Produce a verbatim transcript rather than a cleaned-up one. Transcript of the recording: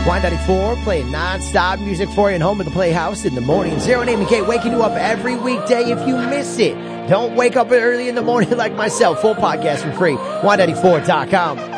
Y ninety-four playing non-stop music for you and home of the Playhouse in the morning. Zero and Amy K waking you up every weekday. If you miss it, don't wake up early in the morning like myself. Full podcast for free. Y ninety-four dot com.